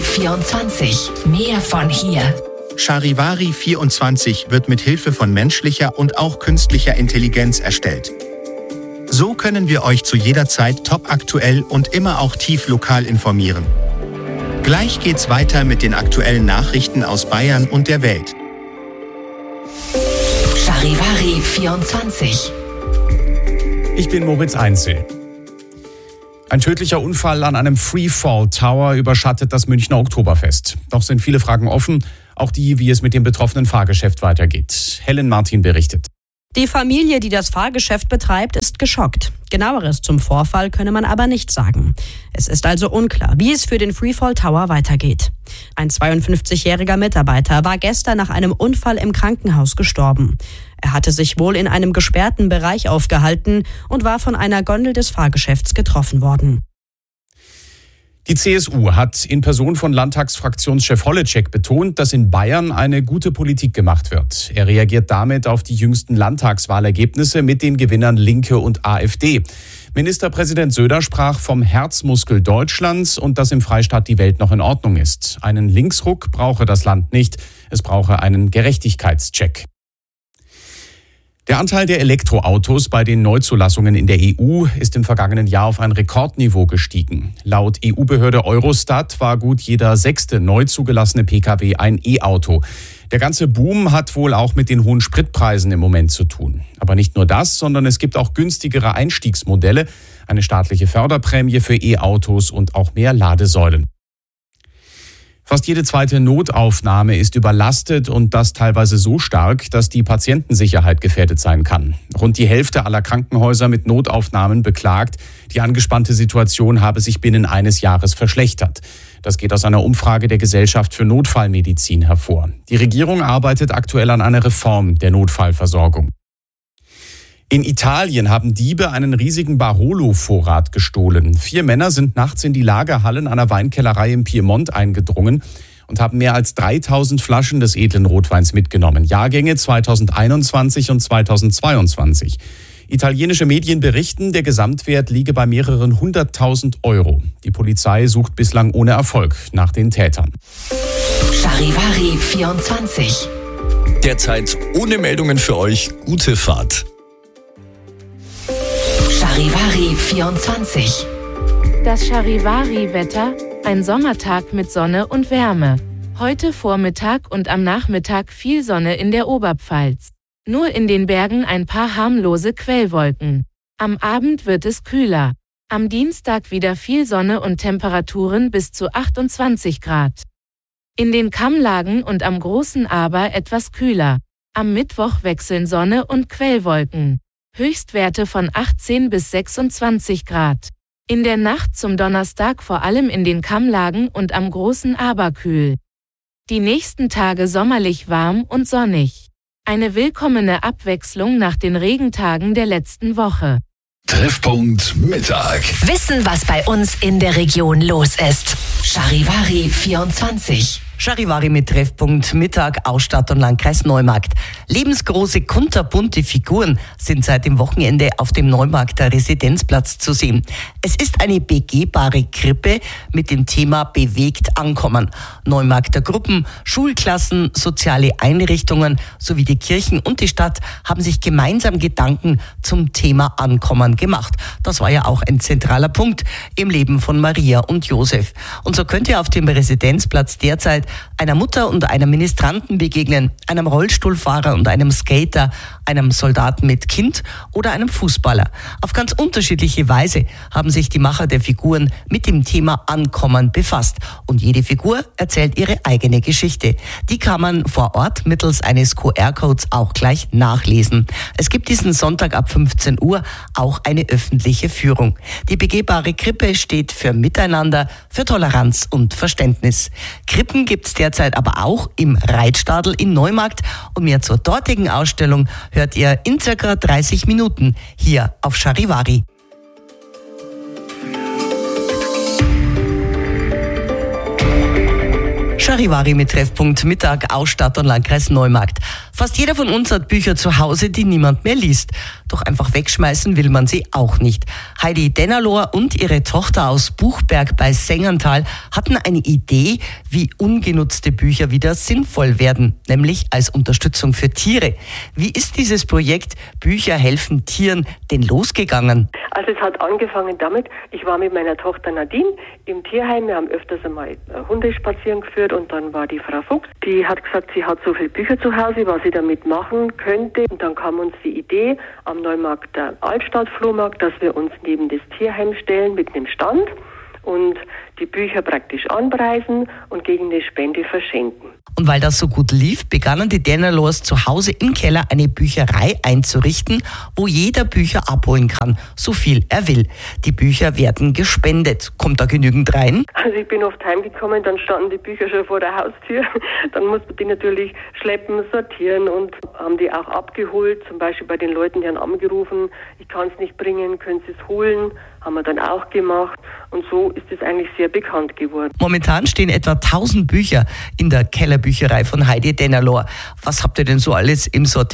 Charivari24. Mehr von hier. Charivari24 wird mit Hilfe von menschlicher und auch künstlicher Intelligenz erstellt. So können wir euch zu jeder Zeit topaktuell und immer auch tief lokal informieren. Gleich geht's weiter mit den aktuellen Nachrichten aus Bayern und der Welt. Charivari24. Ich bin Moritz Einzel. Ein tödlicher Unfall an einem Freefall Tower überschattet das Münchner Oktoberfest. Doch sind viele Fragen offen, auch die, wie es mit dem betroffenen Fahrgeschäft weitergeht. Helen Martin berichtet. Die Familie, die das Fahrgeschäft betreibt, ist geschockt. Genaueres zum Vorfall könne man aber nicht sagen. Es ist also unklar, wie es für den Freefall Tower weitergeht. Ein 52-jähriger Mitarbeiter war gestern nach einem Unfall im Krankenhaus gestorben. Er hatte sich wohl in einem gesperrten Bereich aufgehalten und war von einer Gondel des Fahrgeschäfts getroffen worden. Die CSU hat in Person von Landtagsfraktionschef Hollecek betont, dass in Bayern eine gute Politik gemacht wird. Er reagiert damit auf die jüngsten Landtagswahlergebnisse mit den Gewinnern Linke und AfD. Ministerpräsident Söder sprach vom Herzmuskel Deutschlands und dass im Freistaat die Welt noch in Ordnung ist. Einen Linksruck brauche das Land nicht, es brauche einen Gerechtigkeitscheck. Der Anteil der Elektroautos bei den Neuzulassungen in der EU ist im vergangenen Jahr auf ein Rekordniveau gestiegen. Laut EU-Behörde Eurostat war gut jeder 6. neu zugelassene Pkw ein E-Auto. Der ganze Boom hat wohl auch mit den hohen Spritpreisen im Moment zu tun. Aber nicht nur das, sondern es gibt auch günstigere Einstiegsmodelle, eine staatliche Förderprämie für E-Autos und auch mehr Ladesäulen. Fast jede zweite Notaufnahme ist überlastet und das teilweise so stark, dass die Patientensicherheit gefährdet sein kann. Rund die Hälfte aller Krankenhäuser mit Notaufnahmen beklagt, die angespannte Situation habe sich binnen eines Jahres verschlechtert. Das geht aus einer Umfrage der Gesellschaft für Notfallmedizin hervor. Die Regierung arbeitet aktuell an einer Reform der Notfallversorgung. In Italien haben Diebe einen riesigen Barolo-Vorrat gestohlen. 4 Männer sind nachts in die Lagerhallen einer Weinkellerei im Piemont eingedrungen und haben mehr als 3000 Flaschen des edlen Rotweins mitgenommen. Jahrgänge 2021 und 2022. Italienische Medien berichten, der Gesamtwert liege bei mehreren 100.000 Euro. Die Polizei sucht bislang ohne Erfolg nach den Tätern. Charivari24. Derzeit ohne Meldungen für euch. Gute Fahrt. Charivari24. Das Charivari-Wetter, ein Sommertag mit Sonne und Wärme. Heute Vormittag und am Nachmittag viel Sonne in der Oberpfalz. Nur in den Bergen ein paar harmlose Quellwolken. Am Abend wird es kühler. Am Dienstag wieder viel Sonne und Temperaturen bis zu 28 Grad. In den Kammlagen und am Großen Aber etwas kühler. Am Mittwoch wechseln Sonne und Quellwolken. Höchstwerte von 18 bis 26 Grad. In der Nacht zum Donnerstag vor allem in den Kammlagen und am Großen Aber kühl. Die nächsten Tage sommerlich warm und sonnig. Eine willkommene Abwechslung nach den Regentagen der letzten Woche. Treffpunkt Mittag. Wissen, was bei uns in der Region los ist. Charivari24. Charivari mit Treffpunkt Mittag aus Stadt und Landkreis Neumarkt. Lebensgroße, kunterbunte Figuren sind seit dem Wochenende auf dem Neumarkter Residenzplatz zu sehen. Es ist eine begehbare Krippe mit dem Thema Bewegt ankommen. Neumarkter Gruppen, Schulklassen, soziale Einrichtungen sowie die Kirchen und die Stadt haben sich gemeinsam Gedanken zum Thema Ankommen gemacht. Das war ja auch ein zentraler Punkt im Leben von Maria und Josef. Und so könnt ihr auf dem Residenzplatz derzeit einer Mutter und einem Ministranten begegnen, einem Rollstuhlfahrer und einem Skater, einem Soldaten mit Kind oder einem Fußballer. Auf ganz unterschiedliche Weise haben sich die Macher der Figuren mit dem Thema Ankommen befasst. Und jede Figur erzählt ihre eigene Geschichte. Die kann man vor Ort mittels eines QR-Codes auch gleich nachlesen. Es gibt diesen Sonntag ab 15 Uhr auch eine öffentliche Führung. Die begehbare Krippe steht für Miteinander, für Toleranz und Verständnis. Krippen gibt es derzeit aber auch im Reitstadel in Neumarkt. Und mehr zur dortigen Ausstellung hört ihr in circa 30 Minuten hier auf Charivari. Charivari mit Treffpunkt Mittag aus Stadt und Landkreis Neumarkt. Fast jeder von uns hat Bücher zu Hause, die niemand mehr liest. Doch einfach wegschmeißen will man sie auch nicht. Heidi Dennerlohr und ihre Tochter aus Buchberg bei Sengerntal hatten eine Idee, wie ungenutzte Bücher wieder sinnvoll werden, nämlich als Unterstützung für Tiere. Wie ist dieses Projekt Bücher helfen Tieren denn losgegangen? Also es hat angefangen damit, ich war mit meiner Tochter Nadine im Tierheim, wir haben öfters einmal Hunde spazieren geführt und dann war die Frau Fuchs, die hat gesagt, sie hat so viele Bücher zu Hause, was sie damit machen könnte. Und dann kam uns die Idee am Neumarkt, der Altstadtflohmarkt, dass wir uns neben das Tierheim stellen mit einem Stand und die Bücher praktisch anpreisen und gegen eine Spende verschenken. Und weil das so gut lief, begannen die Dennerlohrs zu Hause im Keller eine Bücherei einzurichten, wo jeder Bücher abholen kann, so viel er will. Die Bücher werden gespendet. Kommt da genügend rein? Also ich bin oft heimgekommen, dann standen die Bücher schon vor der Haustür. Dann mussten wir die natürlich schleppen, sortieren und haben die auch abgeholt. Zum Beispiel bei den Leuten, die haben angerufen, ich kann es nicht bringen, können Sie es holen? Haben wir dann auch gemacht. Und so ist es eigentlich sehr bekannt geworden. Momentan stehen etwa 1000 Bücher in der Kellerbücherei von Heidi Dennerlohr. Was habt ihr denn so alles im Sortiment?